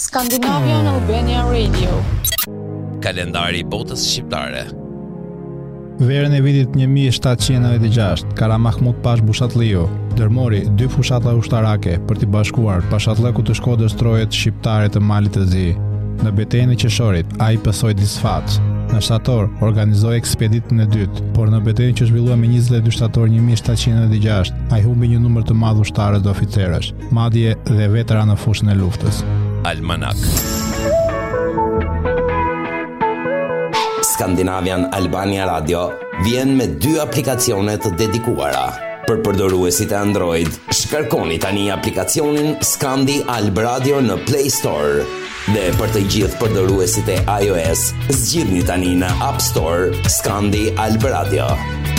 Scandinavian Albania Radio. Kalendari i botës shqiptare. Verën e vitit 1796, Kara Mahmud Pash Bushatliu dërmori 2 fushata ushtarake për t'i bashkuar Pashatlëku të Shkodrës trojet shqiptare të Malit të Zi. Në betejën e Qeshorit, ai pësoi disfat. Në shtator, organizoi ekspeditën e dytë, por në betejën që zhvillua me 22 shtator 1796, ai humbi një numër të madh ushtarësh dhe oficerësh, madje dhe vetera në fushën e luftës. Almanak. Scandinavian Albania Radio vjen me 2 aplikacione të dedikuara. Për përdoruesit e Android, shkarkoni tani aplikacionin Scandi Alb Radio në Play Store. Dhe për të gjithë përdoruesit e iOS, zgjidhni tani në App Store Scandi Alb Radio.